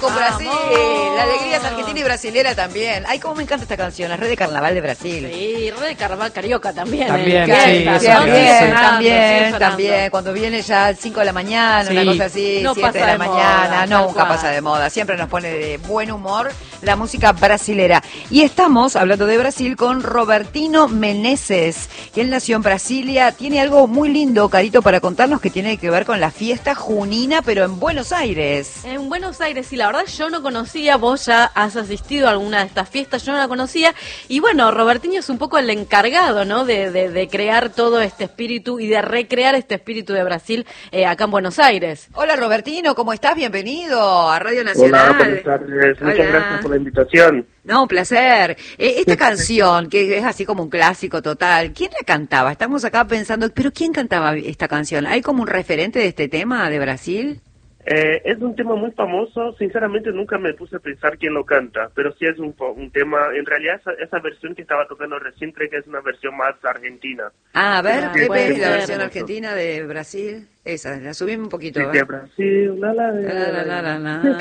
con ¡Vamos! Brasil. La alegría es argentina y brasilera también. Ay, cómo me encanta esta canción, la red de carnaval de Brasil. Sí, re de carnaval carioca también. También, Fiesta, sí, ¿no? También, Sonando. también. Cuando viene ya 5 de la mañana, una Sí. cosa así, No 7 de pasa la de mañana, moda, tal nunca cual. pasa de moda. Siempre nos pone de buen humor la música brasilera. Y estamos hablando de Brasil con Robertino Meneses, que él nació en Brasilia. Tiene algo muy lindo, Carito, para contarnos que tiene que ver con la fiesta junina, pero en Buenos Aires. En Buenos Aires, sí, la verdad yo no conocía, vos ya has asistido a alguna de estas fiestas, yo no la conocía, y bueno, Robertinho es un poco el encargado, ¿no?, de crear todo este espíritu y de recrear este espíritu de Brasil acá en Buenos Aires. Hola Robertino, ¿cómo estás? Bienvenido a Radio Nacional. Hola, buenas tardes. Muchas Hola. gracias por la invitación. No, un placer. Esta canción, que es así como un clásico total, ¿quién la cantaba? Estamos acá pensando, ¿pero quién cantaba esta canción? ¿Hay como un referente de este tema de Brasil? Es un tema muy famoso. Sinceramente nunca me puse a pensar quién lo canta, pero sí es un tema. En realidad esa versión que estaba tocando recién creo que es una versión más argentina. Ah, a ver, Ah, Pepe, puede la ser. versión argentina de Brasil. Esa, la subimos un poquito. Sí, a de ver. Brasil, La, la, la, la,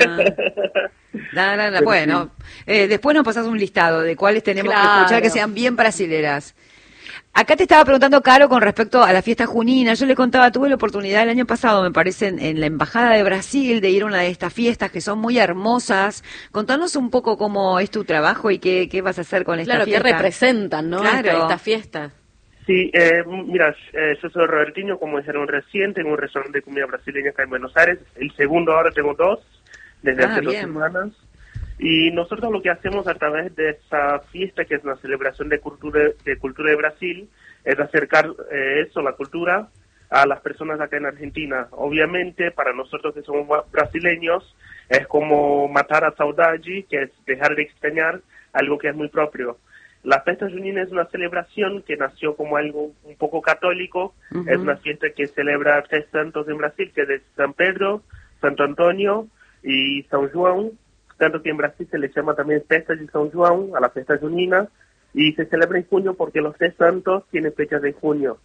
la. Pero Bueno, después nos pasás un listado de cuáles tenemos que Claro. escuchar que sean bien brasileras. Acá te estaba preguntando, Caro, con respecto a la fiesta junina. Yo le contaba, tuve la oportunidad el año pasado, me parece, en la Embajada de Brasil, de ir a una de estas fiestas que son muy hermosas. Contanos un poco cómo es tu trabajo y qué vas a hacer con esta Claro, que fiesta. representan, ¿no?, Claro. esta fiesta. Sí, mira, yo soy Robertinho, como dijeron recién, tengo un restaurante de comida brasileña acá en Buenos Aires. El segundo ahora tengo dos, desde hace 2 bien. semanas. Y nosotros lo que hacemos a través de esta fiesta, que es una celebración de cultura de Brasil, es acercar eso, la cultura, a las personas acá en Argentina. Obviamente, para nosotros que somos brasileños, es como matar a saudade, que es dejar de extrañar algo que es muy propio. La fiesta junina es una celebración que nació como algo un poco católico. Ujú. Es una fiesta que celebra 3 santos en Brasil, que es San Pedro, Santo Antonio y San Juan. Tanto que en Brasil se le llama también Festa de San Juan, a la fiesta junina, y se celebra en junio porque los 3 santos tienen fechas de junio.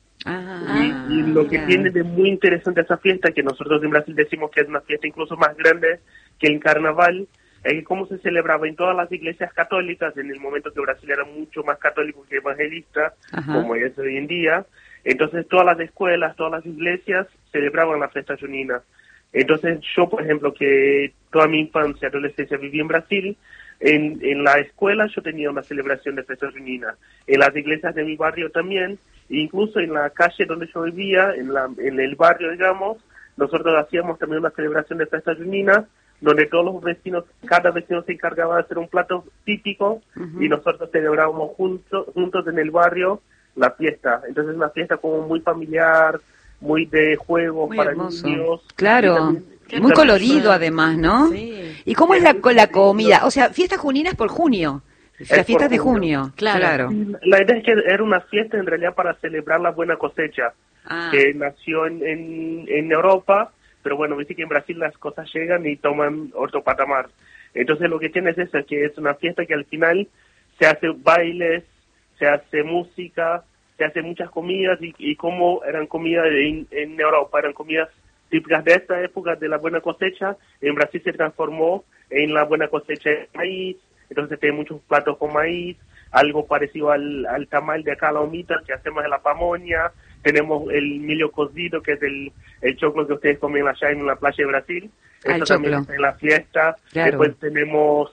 Y lo que mira. tiene de muy interesante esa fiesta, que nosotros en Brasil decimos que es una fiesta incluso más grande que el carnaval, es que como se celebraba en todas las iglesias católicas, en el momento que Brasil era mucho más católico que evangelista, Ajá. como es hoy en día, entonces todas las escuelas, todas las iglesias celebraban la fiesta junina. Entonces yo, por ejemplo, que toda mi infancia, adolescencia viví en Brasil, en la escuela yo tenía una celebración de fiesta junina, en las iglesias de mi barrio también, e incluso en la calle donde yo vivía, en el barrio, digamos, nosotros hacíamos también una celebración de fiesta junina, donde todos los vecinos, cada vecino se encargaba de hacer un plato típico, y nosotros celebrábamos juntos en el barrio la fiesta. Entonces una fiesta como muy familiar, muy de juegos Muy para hermoso. niños. Claro. Y también- y Muy también- colorido además, ¿no? Sí. ¿Y cómo es la comida? O sea, fiesta junina es por junio. Las por fiestas de junio. junio. Claro. La idea es que era una fiesta en realidad para celebrar la buena cosecha, Ah. que nació en Europa, pero bueno, viste que en Brasil las cosas llegan y toman otro patamar. Entonces lo que tiene es eso, que es una fiesta que al final se hace bailes, se hace música, se hace muchas comidas, y como eran comidas en Europa, eran comidas típicas de esta época de la buena cosecha, en Brasil se transformó en la buena cosecha de maíz, entonces tiene muchos platos con maíz, algo parecido al tamal de acá, la humita, que hacemos en la pamonha, tenemos el milho cocido, que es el choclo que ustedes comen allá en la playa de Brasil, Ah, el eso también choclo. está en la fiesta. Claro. Después tenemos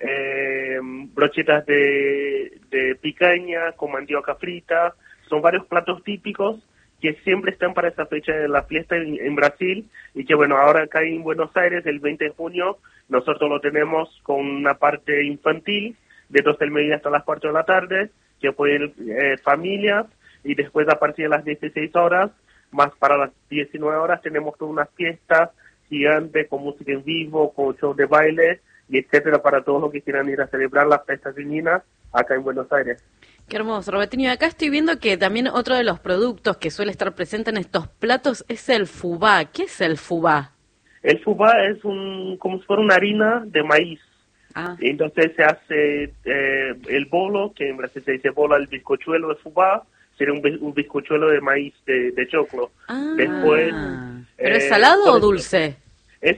brochetas de picaña con mandioca frita, son varios platos típicos que siempre están para esa fecha de la fiesta en Brasil, y que bueno, ahora acá en Buenos Aires, el 20 de junio, nosotros lo tenemos con una parte infantil, de 12 del mediodía hasta las 4 de la tarde, que puede ir familias, y después a partir de las 16 horas, más para las 19 horas, tenemos toda una fiesta gigante con música en vivo, con show de baile, y etcétera, para todos los que quieran ir a celebrar la fiesta junina acá en Buenos Aires. Qué hermoso, Robertinho. Y acá estoy viendo que también otro de los productos que suele estar presente en estos platos es el fubá. ¿Qué es el fubá? El fubá es como si fuera una harina de maíz. Ah. Entonces se hace el bolo, que en Brasil se dice bolo, el bizcochuelo de fubá, sería un bizcochuelo de maíz de choclo. Ah. Después, ¿Pero es salado o por eso- dulce? Ese es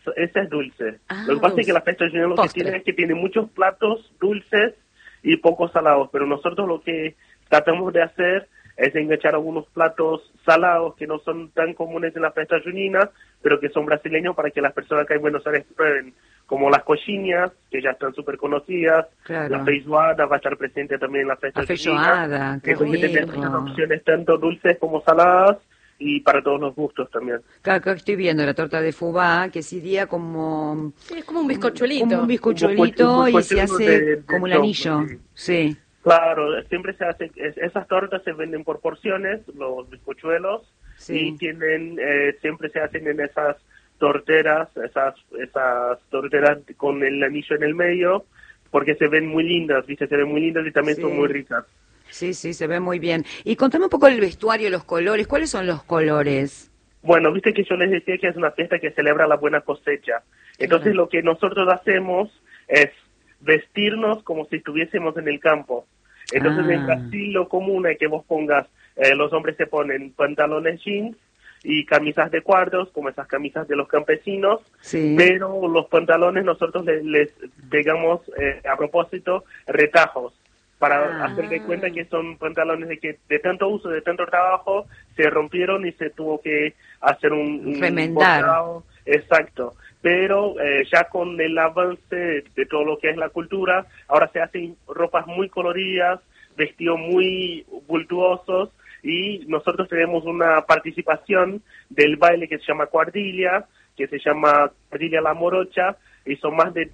ese es dulce. Ah, Lo que pasa es dulce. que la fiesta junina lo Postre. que tiene es que tiene muchos platos dulces y pocos salados, pero nosotros lo que tratamos de hacer es enganchar algunos platos salados que no son tan comunes en la fiesta junina, pero que son brasileños para que las personas que hay en Buenos Aires prueben, como las coxinhas, que ya están súper conocidas, Claro. la feijoada va a estar presente también en la fiesta La feijoada, qué Entonces tenemos rico. muchas opciones tanto dulces como saladas y para todos los gustos también. Claro, acá estoy viendo la torta de fubá, que sería como, Sí, es como un bizcochuelito. como un bizcochuelito Un y se bizcochuelo hace de como el choco, anillo. sí. Sí. Claro, siempre se hace, esas tortas se venden por porciones, los bizcochuelos, Sí. y tienen, siempre se hacen en esas torteras, esas torteras con el anillo en el medio, porque se ven muy lindas, ¿viste? Se ven muy lindas y también Sí. son muy ricas. Sí, sí, se ve muy bien. Y contame un poco el vestuario, los colores. ¿Cuáles son los colores? Bueno, viste que yo les decía que es una fiesta que celebra la buena cosecha. Entonces Claro. lo que nosotros hacemos es vestirnos como si estuviésemos en el campo. Entonces en Brasil lo común es que vos pongas, los hombres se ponen pantalones jeans y camisas de cuadros, como esas camisas de los campesinos, Sí. pero los pantalones nosotros les pegamos a propósito retajos para hacer de cuenta que son pantalones de tanto uso, de tanto trabajo, se rompieron y se tuvo que hacer un Remendar. bordado. Exacto. Pero ya con el avance de todo lo que es la cultura, ahora se hacen ropas muy coloridas, vestidos muy vultuosos, y nosotros tenemos una participación del baile que se llama cuadrilla, que se llama cuadrilla la morocha, y son más de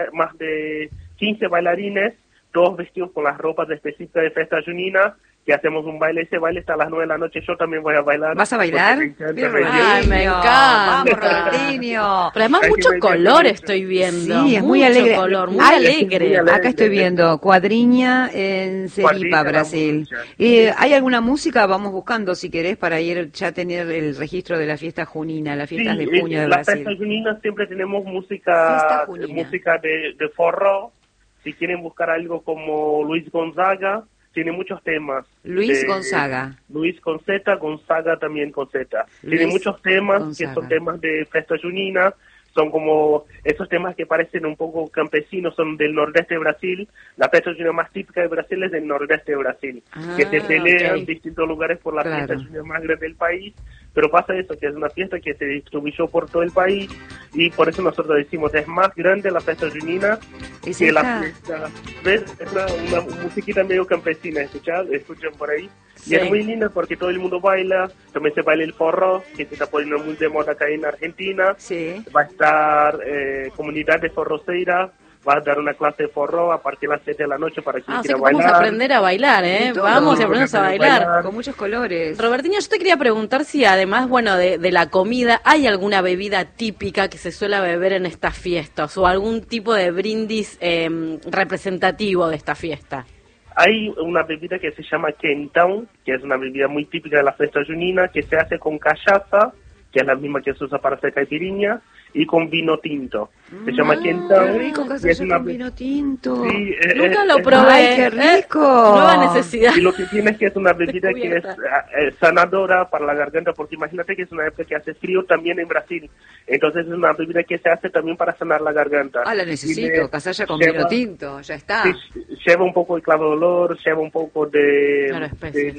15 bailarines, todos vestidos con las ropas específicas de fiesta junina, que hacemos un baile. Ese baile está a las 9 de la noche. Yo también voy a bailar. ¿Vas a bailar? porque me encanta Bien, bailar. Ay, me encanta. Vamos, Robertinho. Pero además Hay que mucho bailar color mucho. estoy viendo. Sí, es muy Mucho alegre. color, muy Ay, alegre. muy alegre. Acá estoy viendo Cuadriña en Seripa, Cuadrilla, la Brasil. morocha. ¿Hay alguna música? Vamos buscando, si querés, para ir ya tener el registro de la fiesta junina, las fiestas Sí, de junio de en las Brasil. fiestas juninas siempre tenemos Fiesta música junina. de forró. Si quieren buscar algo como Luis Gonzaga, tiene muchos temas. Luis Gonzaga. Luis con Z, Gonzaga también con Z. Tiene Luis muchos temas Gonzaga. que son temas de fiesta junina. Son como esos temas que parecen un poco campesinos, son del nordeste de Brasil. La fiesta junina más típica de Brasil es del nordeste de Brasil, que se pelean en ok. distintos lugares por la Claro. fiesta junina más grande del país. Pero pasa eso, que es una fiesta que se distribuyó por todo el país, y por eso nosotros decimos, es más grande la fiesta junina ¿Es que la esta? fiesta. ¿Ves? Es una musiquita medio campesina, escuchan por ahí. Sí. Y es muy linda porque todo el mundo baila, también se baila el forró, que se está poniendo muy de moda acá en Argentina. Sí. Va a estar comunidad de forroceira, va a dar una clase de forró a partir de las 7 de la noche para quien Ah, o sea quiera que vamos bailar. a aprender a bailar, ¿eh? Sí, todo. Vamos y Sí, aprendemos a aprender a bailar. bailar. Con muchos colores. Robertinho, yo te quería preguntar si además, bueno, de la comida, ¿hay alguna bebida típica que se suele beber en estas fiestas o algún tipo de brindis representativo de esta fiesta? Hay una bebida que se llama quentão, que es una bebida muy típica de la fiesta junina, que se hace con cachaza, que es la misma que se usa para hacer caipirinha, y con vino tinto. Se llama quentão. Qué rico que y se es una con vino tinto. Sí, Nunca lo es- probé. Ay, qué rico. Nueva necesidad. Y lo que tiene es que es una bebida que es Descubierta. sanadora para la garganta, porque imagínate que es una época que hace frío también en Brasil. Entonces es una bebida que se hace también para sanar la garganta. Ah, la Y necesito. le Casalla con lleva- vino tinto. Ya está. sí, lleva un poco de clavo de olor, lleva un poco de, Claro, especies.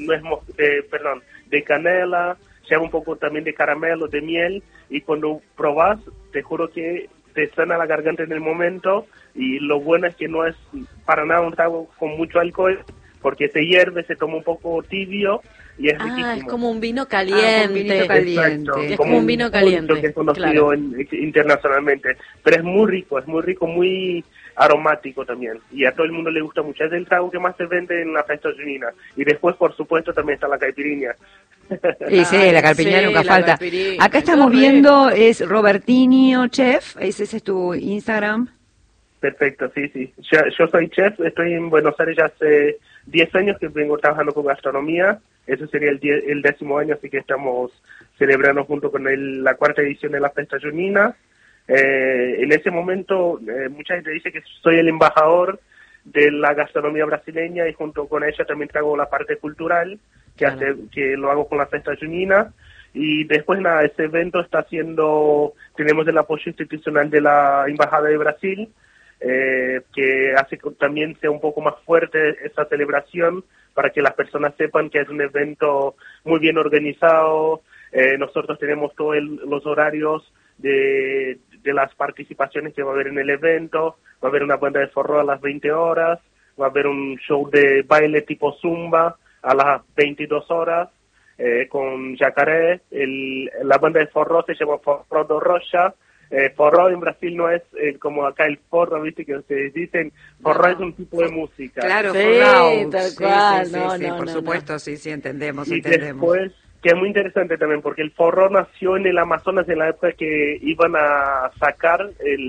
de canela, lleva un poco también de caramelo, de miel, y cuando probás, te juro que te sana la garganta en el momento, y lo bueno es que no es para nada un trago con mucho alcohol, porque se hierve, se toma un poco tibio, y es riquísimo. Ah, es como un vino Ah, caliente. con vinito caliente. Exacto, Es como un vino caliente, que es conocido claro. internacionalmente, pero es muy rico, muy aromático también, y a todo el mundo le gusta mucho. Es el trago que más se vende en la fiesta junina, y después, por supuesto, también está la caipirinha. Y sí, la carpiña Sí, nunca la falta. caipirinha, Acá estamos qué viendo, es Robertinho Chef. Ese es tu Instagram. Perfecto, sí. Yo soy chef, estoy en Buenos Aires ya hace 10 años que vengo trabajando con gastronomía. Eso sería el 10º año, así que estamos celebrando junto con la 4ª edición de la fiesta junina. En ese momento, mucha gente dice que soy el embajador de la gastronomía brasileña, y junto con ella también traigo la parte cultural, que Claro. que lo hago con la fiesta junina. Y después, nada, ese evento tenemos el apoyo institucional de la Embajada de Brasil, que hace que también sea un poco más fuerte esta celebración, para que las personas sepan que es un evento muy bien organizado. Nosotros tenemos todos los horarios de las participaciones que va a haber en el evento. Va a haber una banda de forró a las 20 horas, va a haber un show de baile tipo zumba a las 22 horas, con Jacaré. La banda de forró se llama Forró do Rocha. Forró en Brasil no es como acá el forró, viste que ustedes dicen. Forró es un tipo de música. Claro, sí, forró. tal cual. Sí, por supuesto, sí, entendemos. Y después, que es muy interesante también, porque el forró nació en el Amazonas en la época que iban a sacar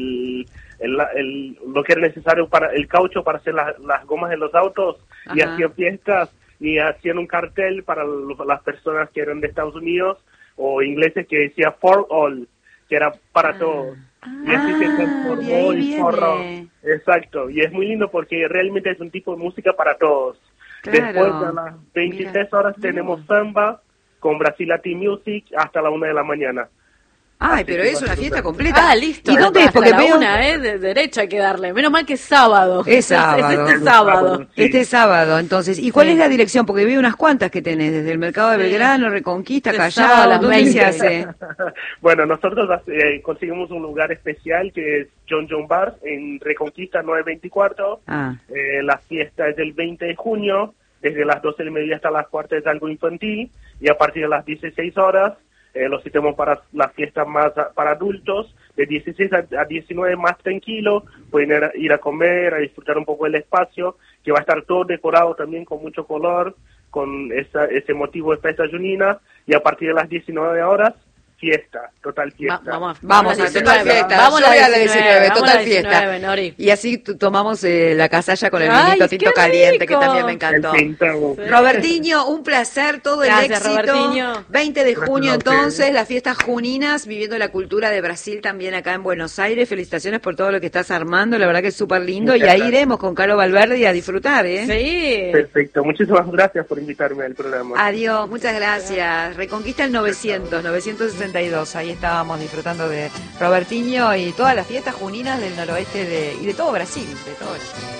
lo que era necesario para el caucho para hacer las gomas de los autos. Ajá. Y hacían fiestas y hacían un cartel para las personas que eran de Estados Unidos o ingleses que decía for all, que era para todos. Y así se transformó el forró. Exacto, y es muy lindo porque realmente es un tipo de música para todos. Claro. Después a las 23 horas tenemos samba con Brasil Latin Music hasta la 1 de la mañana. Ay, pero es una fiesta completa. Ah, listo. ¿Y dónde es? Hasta Porque la veo... una, de derecha hay que darle. Menos mal que es sábado. Es sábado. Es este sábado. Sí. Este sábado, entonces. ¿Y cuál es la dirección? Porque veo unas cuantas que tenés, desde el Mercado de Belgrano, Reconquista, Este sábado a Callao, las ¿dónde 20? se hace? Bueno, nosotros conseguimos un lugar especial que es John Bar en Reconquista 924. Ah. La fiesta es del 20 de junio, desde las 12 del mediodía hasta las 4 es algo infantil, y a partir de las 16 horas los tenemos para las fiestas más para adultos, de 16 a 19 más tranquilo, pueden ir a comer, a disfrutar un poco del espacio, que va a estar todo decorado también con mucho color, con ese motivo de festa junina, y a partir de las 19 horas, fiesta, total fiesta. Vamos a total fiesta. Vamos Yo voy a a la 19, total fiesta. Nori. Y así tomamos la casalla con el Ay, vinito qué tinto caliente, que rico. también me encantó. El pintado. Robertinho, un placer, todo Gracias, el éxito. Robertinho. 20 de junio Gracias a ustedes. entonces, las fiestas juninas, viviendo la cultura de Brasil también acá en Buenos Aires. Felicitaciones por todo lo que estás armando, la verdad que es súper lindo. Muchas Y ahí gracias. iremos con Caro Valverde y a disfrutar, ¿eh? Sí. Perfecto, muchísimas gracias por invitarme al programa. Adiós, muchas gracias. Reconquista el 962, ahí estábamos disfrutando de Robertinho y todas las fiestas juninas del noroeste y de todo Brasil,